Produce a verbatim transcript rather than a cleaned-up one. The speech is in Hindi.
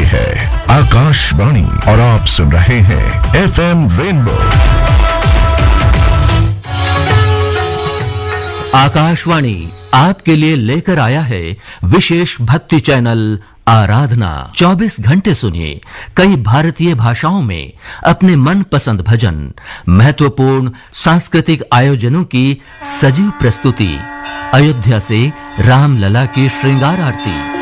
है आकाशवाणी और आप सुन रहे हैं एफ एम रेनबो। आकाशवाणी आपके लिए लेकर आया है विशेष भक्ति चैनल आराधना। चौबीस घंटे सुनिए कई भारतीय भाषाओं में अपने मनपसंद भजन, महत्वपूर्ण सांस्कृतिक आयोजनों की सजीव प्रस्तुति, अयोध्या से रामलला की श्रृंगार आरती,